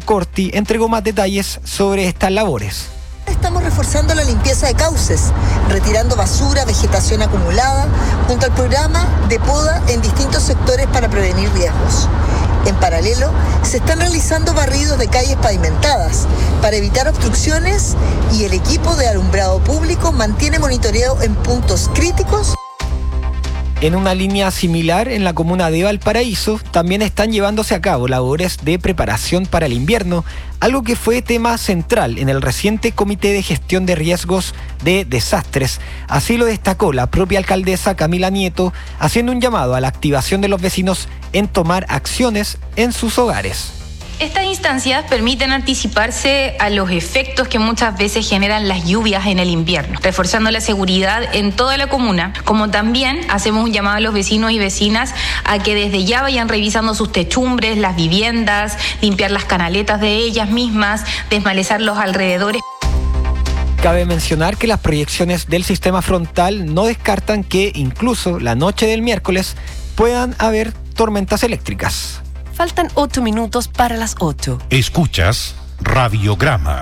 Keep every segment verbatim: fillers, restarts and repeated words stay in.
Corti entregó más detalles sobre estas labores. Estamos reforzando la limpieza de cauces, retirando basura, vegetación acumulada, junto al programa de poda en distintos sectores para prevenir riesgos. En paralelo, se están realizando barridos de calles pavimentadas para evitar obstrucciones y el equipo de alumbrado público mantiene monitoreo en puntos críticos. En una línea similar, en la comuna de Valparaíso, también están llevándose a cabo labores de preparación para el invierno, algo que fue tema central en el reciente Comité de Gestión de Riesgos de Desastres. Así lo destacó la propia alcaldesa Camila Nieto, haciendo un llamado a la activación de los vecinos en tomar acciones en sus hogares. Estas instancias permiten anticiparse a los efectos que muchas veces generan las lluvias en el invierno, reforzando la seguridad en toda la comuna, como también hacemos un llamado a los vecinos y vecinas a que desde ya vayan revisando sus techumbres, las viviendas, limpiar las canaletas de ellas mismas, desmalezar los alrededores. Cabe mencionar que las proyecciones del sistema frontal no descartan que incluso la noche del miércoles puedan haber tormentas eléctricas. Faltan ocho minutos para las ocho. Escuchas Radiograma.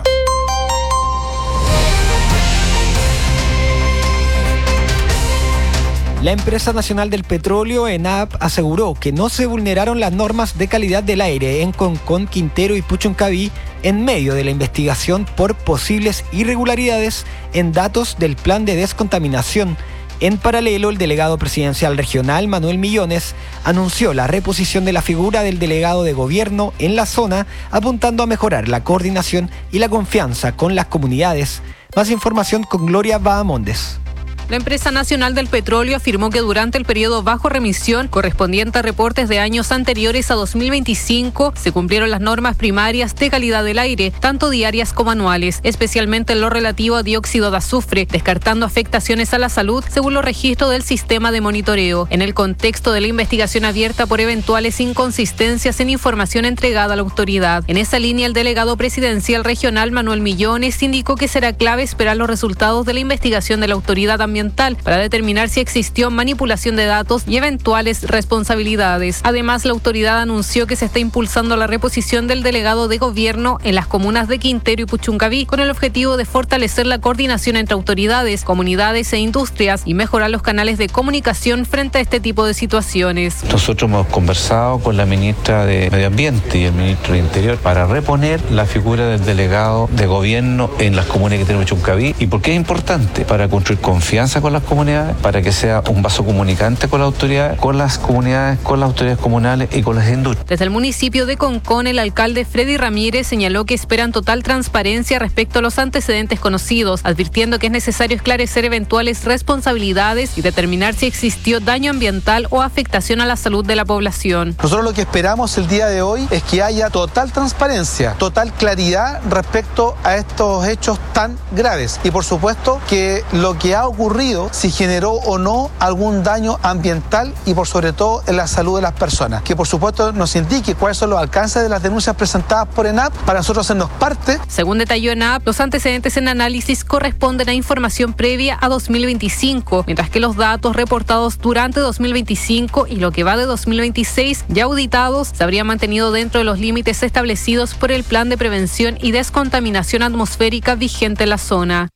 La empresa nacional del petróleo, ENAP, aseguró que no se vulneraron las normas de calidad del aire en Concón, Quintero y Puchuncaví en medio de la investigación por posibles irregularidades en datos del plan de descontaminación. En paralelo, el delegado presidencial regional, Manuel Millones, anunció la reposición de la figura del delegado de gobierno en la zona, apuntando a mejorar la coordinación y la confianza con las comunidades. Más información con Gloria Bahamondes. La empresa nacional del petróleo afirmó que durante el periodo bajo remisión correspondiente a reportes de años anteriores a dos mil veinticinco se cumplieron las normas primarias de calidad del aire, tanto diarias como anuales, especialmente en lo relativo a dióxido de azufre, descartando afectaciones a la salud según los registros del sistema de monitoreo. En el contexto de la investigación abierta por eventuales inconsistencias en información entregada a la autoridad. En esa línea, el delegado presidencial regional Manuel Millones indicó que será clave esperar los resultados de la investigación de la autoridad ambiental para determinar si existió manipulación de datos y eventuales responsabilidades. Además, la autoridad anunció que se está impulsando la reposición del delegado de gobierno en las comunas de Quintero y Puchuncaví con el objetivo de fortalecer la coordinación entre autoridades, comunidades e industrias y mejorar los canales de comunicación frente a este tipo de situaciones. Nosotros hemos conversado con la ministra de Medio Ambiente y el ministro de Interior para reponer la figura del delegado de gobierno en las comunas de Quintero y Puchuncaví. ¿Y por qué es importante? Para construir confianza con las comunidades, para que sea un vaso comunicante con las autoridades, con las comunidades, con las autoridades comunales y con las industrias. Desde el municipio de Concón, el alcalde Freddy Ramírez señaló que esperan total transparencia respecto a los antecedentes conocidos, advirtiendo que es necesario esclarecer eventuales responsabilidades y determinar si existió daño ambiental o afectación a la salud de la población. Nosotros lo que esperamos el día de hoy es que haya total transparencia, total claridad respecto a estos hechos tan graves y por supuesto que lo que ha ocurrido si generó o no algún daño ambiental y por sobre todo en la salud de las personas. Que por supuesto nos indique cuáles son los alcances de las denuncias presentadas por ENAP para nosotros hacernos parte. Según detalló ENAP, los antecedentes en análisis corresponden a información previa a dos mil veinticinco, mientras que los datos reportados durante dos mil veinticinco y lo que va de dos mil veintiséis ya auditados se habrían mantenido dentro de los límites establecidos por el Plan de Prevención y Descontaminación Atmosférica vigente en la zona.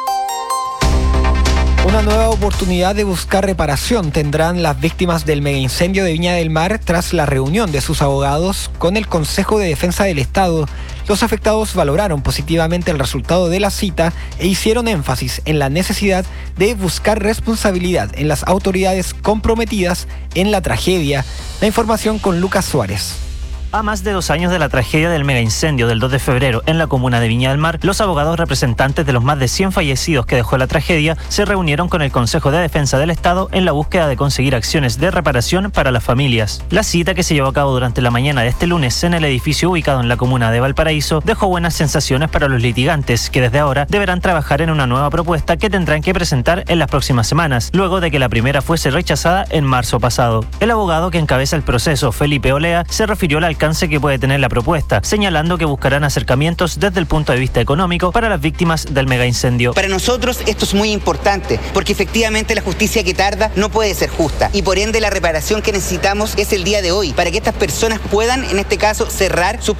Una nueva oportunidad de buscar reparación tendrán las víctimas del megaincendio de Viña del Mar tras la reunión de sus abogados con el Consejo de Defensa del Estado. Los afectados valoraron positivamente el resultado de la cita e hicieron énfasis en la necesidad de buscar responsabilidad en las autoridades comprometidas en la tragedia. La información con Lucas Suárez. A más de dos años de la tragedia del megaincendio del dos de febrero en la comuna de Viña del Mar, los abogados representantes de los más de cien fallecidos que dejó la tragedia se reunieron con el Consejo de Defensa del Estado en la búsqueda de conseguir acciones de reparación para las familias. La cita, que se llevó a cabo durante la mañana de este lunes en el edificio ubicado en la comuna de Valparaíso, dejó buenas sensaciones para los litigantes, que desde ahora deberán trabajar en una nueva propuesta que tendrán que presentar en las próximas semanas, luego de que la primera fuese rechazada en marzo pasado. El abogado que encabeza el proceso, Felipe Olea, se refirió al alcance que puede tener la propuesta, señalando que buscarán acercamientos desde el punto de vista económico para las víctimas del megaincendio. Para nosotros esto es muy importante, porque efectivamente la justicia que tarda no puede ser justa, y por ende la reparación que necesitamos es el día de hoy, para que estas personas puedan, en este caso, cerrar sus